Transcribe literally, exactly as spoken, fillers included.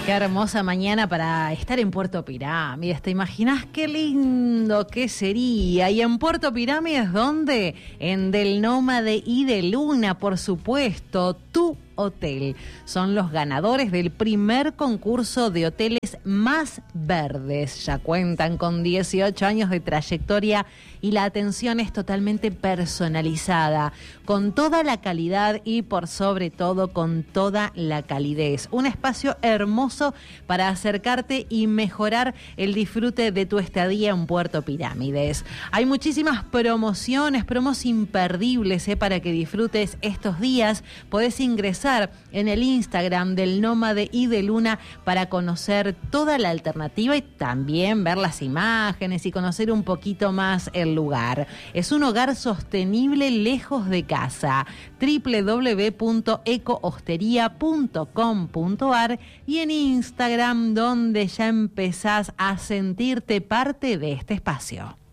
Qué hermosa mañana para estar en Puerto Pirámides. ¿Te imaginas qué lindo que sería? Y en Puerto Pirámides, ¿dónde? En Del Nómade y de Luna, por supuesto. Tu hotel. Son los ganadores del primer concurso de hoteles más verdes. Ya cuentan con dieciocho años de trayectoria y la atención es totalmente personalizada, con toda la calidad y por sobre todo con toda la calidez. Un espacio hermoso para acercarte y mejorar el disfrute de tu estadía en Puerto Pirámides. Hay muchísimas promociones, promos imperdibles eh, para que disfrutes estos días. Podés ingresar en el Instagram del Nómade y de Luna para conocer toda la alternativa y también ver las imágenes y conocer un poquito más el lugar. Es un hogar sostenible lejos de casa. doble u doble u doble u punto eco hostería punto com punto a r y en Instagram, donde ya empezás a sentirte parte de este espacio.